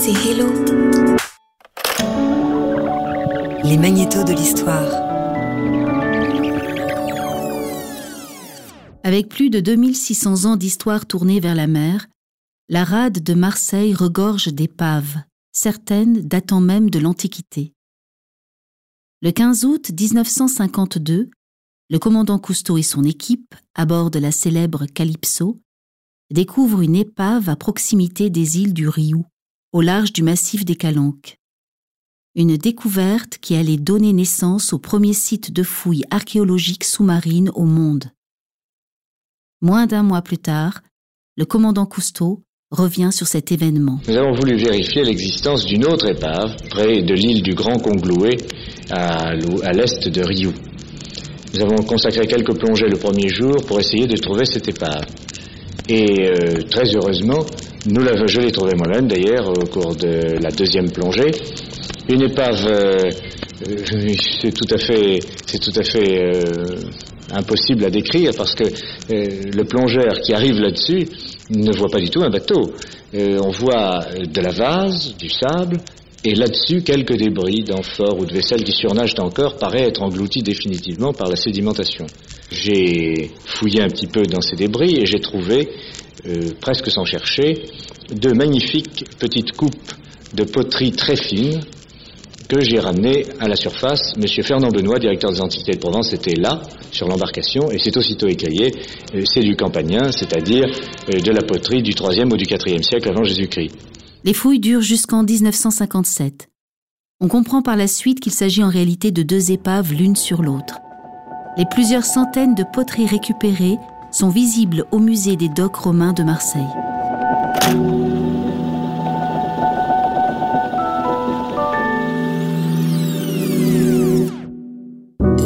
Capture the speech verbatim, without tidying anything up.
c'est Hello. Les magnétos de l'histoire. Avec plus de deux mille six cents ans d'histoire tournée vers la mer, la rade de Marseille regorge d'épaves, certaines datant même de l'Antiquité. Le quinze août mille neuf cent cinquante-deux, le commandant Cousteau et son équipe, à bord de la célèbre Calypso, découvrent une épave à proximité des îles du Riou, au large du massif des Calanques. Une découverte qui allait donner naissance au premier site de fouilles archéologiques sous-marines au monde. Moins d'un mois plus tard, le commandant Cousteau revient sur cet événement. Nous avons voulu vérifier l'existence d'une autre épave près de l'île du Grand Congloué, à l'est de Riou. Nous avons consacré quelques plongées le premier jour pour essayer de trouver cette épave. Et euh, très heureusement, nous l'avons, je l'ai trouvée moi-même d'ailleurs au cours de la deuxième plongée. Une épave, euh, euh, c'est tout à fait, c'est tout à fait euh, impossible à décrire parce que euh, le plongeur qui arrive là-dessus ne voit pas du tout un bateau. Euh, on voit de la vase, du sable, et là-dessus quelques débris d'amphores ou de vaisselle qui surnagent encore, paraît être engloutis définitivement par la sédimentation. J'ai fouillé un petit peu dans ces débris et j'ai trouvé, euh, presque sans chercher, de magnifiques petites coupes de poterie très fines que j'ai ramenées à la surface. Monsieur Fernand Benoît, directeur des Antiquités de Provence, était là, sur l'embarcation, et c'est aussitôt éclairé, euh, c'est du Campanien, c'est-à-dire euh, de la poterie du troisième ou du quatrième siècle avant Jésus-Christ. Les fouilles durent jusqu'en mille neuf cent cinquante-sept. On comprend par la suite qu'il s'agit en réalité de deux épaves l'une sur l'autre. Les plusieurs centaines de poteries récupérées sont visibles au musée des docks romains de Marseille.